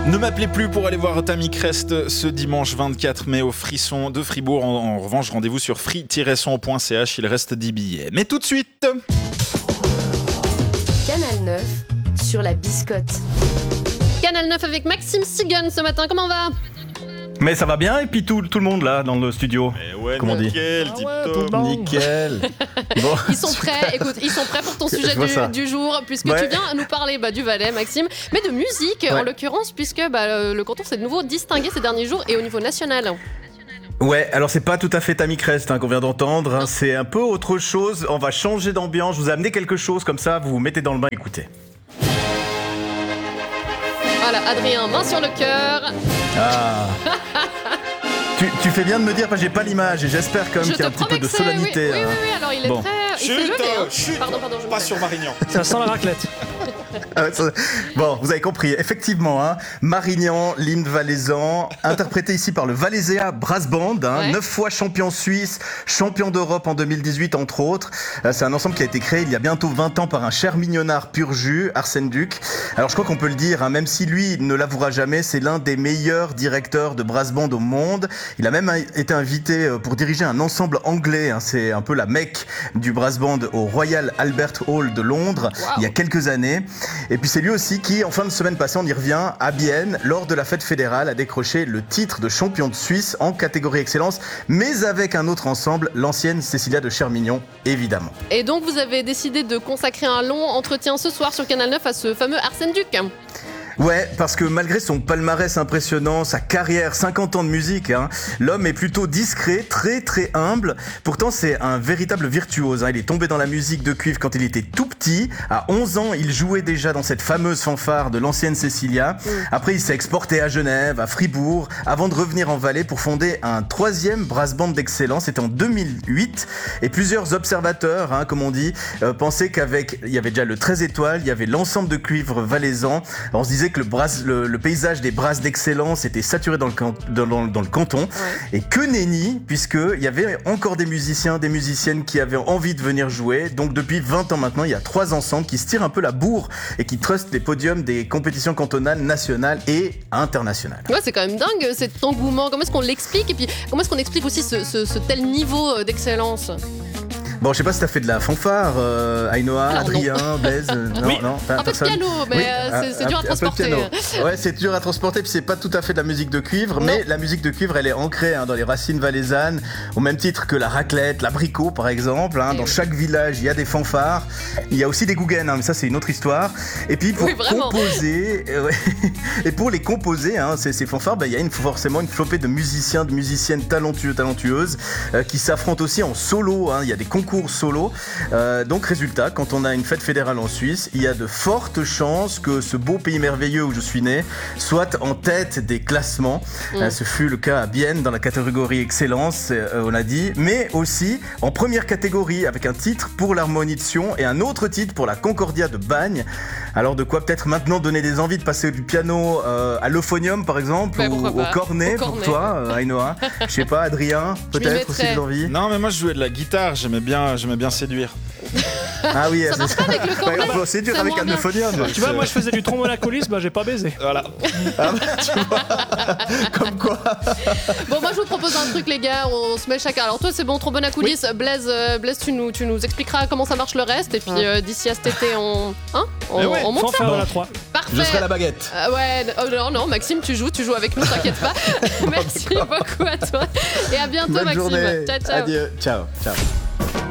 Ne m'appelez plus pour aller voir Tammy Crest ce dimanche 24 mai au Frisson de Fribourg. En revanche, rendez-vous sur free-son.ch, il reste 10 billets. Mais tout de suite, Canal 9 sur la biscotte. Canal 9 avec Maxime Sigan ce matin, comment va ? Mais ça va bien, et puis tout le monde là dans le studio. ouais, comment nickel, tip-top. Nickel. Bon. Ils sont prêts, écoute, ils sont prêts pour ton sujet du jour, puisque tu viens nous parler du Valais, Maxime, mais de musique en l'occurrence, puisque le canton s'est de nouveau distingué ces derniers jours et au niveau national. Ouais, alors c'est pas tout à fait Tammy Crest qu'on vient d'entendre, c'est un peu autre chose, on va changer d'ambiance, je vous ai amené quelque chose comme ça, vous vous mettez dans le bain, écoutez. Voilà, Adrien, main sur le cœur. Ah. Tu fais bien de me dire, parce que j'ai pas l'image et j'espère quand même qu'il y a un petit peu de solennité. Oui, alors il est prêt. Chut, Pardon, pas sur Marignan. Ça sent la raclette. Bon, vous avez compris, effectivement, Marignan, l'hymne valaisan, interprété ici par le Valézéa Brass Band, 9 fois champion suisse, champion d'Europe en 2018 entre autres. C'est un ensemble qui a été créé il y a bientôt 20 ans par un cher mignonnard pur jus, Arsène Duc. Alors je crois qu'on peut le dire, même si lui ne l'avouera jamais, c'est l'un des meilleurs directeurs de brass band au monde. Il a même été invité pour diriger un ensemble anglais, c'est un peu la Mecque du brass band au Royal Albert Hall de Londres, il y a quelques années. Et puis c'est lui aussi qui, en fin de semaine passée, on y revient, à Bienne, lors de la fête fédérale, a décroché le titre de champion de Suisse en catégorie excellence, mais avec un autre ensemble, l'ancienne Cécilia de Chermignon, évidemment. Et donc vous avez décidé de consacrer un long entretien ce soir sur Canal 9 à ce fameux Arsène Duc. Ouais, parce que malgré son palmarès impressionnant, sa carrière, 50 ans de musique, l'homme est plutôt discret, très très humble. Pourtant, c'est un véritable virtuose. Il est tombé dans la musique de cuivre quand il était tout petit. À 11 ans, il jouait déjà dans cette fameuse fanfare de l'ancienne Cécilia. Après, il s'est exporté à Genève, à Fribourg, avant de revenir en Valais pour fonder un 3e brass band d'excellence. C'était en 2008. Et plusieurs observateurs, comme on dit, pensaient il y avait déjà le 13 étoiles, il y avait l'ensemble de cuivre valaisan. Alors, on se disait que le paysage des brasses d'excellence était saturé dans le canton. Et que nenni, puisqu'il y avait encore des musiciens, des musiciennes qui avaient envie de venir jouer. Donc depuis 20 ans maintenant, il y a 3 ensembles qui se tirent un peu la bourre et qui trustent les podiums des compétitions cantonales, nationales et internationales. Ouais, c'est quand même dingue cet engouement. Comment est-ce qu'on l'explique ? Et puis comment est-ce qu'on explique aussi ce tel niveau d'excellence ? Bon, je sais pas si t'as fait de la fanfare, Ainoa, Adrien, Blaise. Non, un peu de piano, mais c'est dur à transporter. Ouais, c'est dur à transporter, puis c'est pas tout à fait de la musique de cuivre, mais la musique de cuivre, elle est ancrée dans les racines valaisannes, au même titre que la raclette, l'abricot par exemple. Dans chaque village, il y a des fanfares. Il y a aussi des gougènes, mais ça c'est une autre histoire. Et puis pour composer, et pour les composer, ces fanfares, il y a forcément une flopée de musiciens, de musiciennes talentueuses qui s'affrontent aussi en solo. Il y a des concours solo. Donc résultat, quand on a une fête fédérale en Suisse, il y a de fortes chances que ce beau pays merveilleux où je suis né soit en tête des classements. Ce fut le cas à Bienne dans la catégorie excellence, on a dit, mais aussi en première catégorie avec un titre pour l'harmonie de Sion et un autre titre pour la Concordia de Bagne. Alors de quoi peut-être maintenant donner des envies de passer du piano à l'euphonium par exemple, ou au cornet pour toi, Ainoa. Je sais pas, Adrien, peut-être aussi des envies. Non, mais moi je jouais de la guitare, j'aimais bien séduire. Ah oui, ça marche pas avec le cornet. On peut séduire avec un euphonium. Tu vois, moi je faisais du trombone à coulisses, j'ai pas baisé. Voilà. Tu vois, comme quoi. Bon, moi je vous propose un truc, les gars, on se met chacun. Alors toi, c'est bon, trombone à coulisses. Blaise, tu nous expliqueras comment ça marche le reste. Et puis d'ici à cet été, on monte ça. Fanfare à 3. Parfait. Je serai à la baguette. Non, Maxime, tu joues avec nous, t'inquiète pas. Merci beaucoup à toi. Et à bientôt, Bonne Maxime. journée. Ciao. Adieu. Ciao.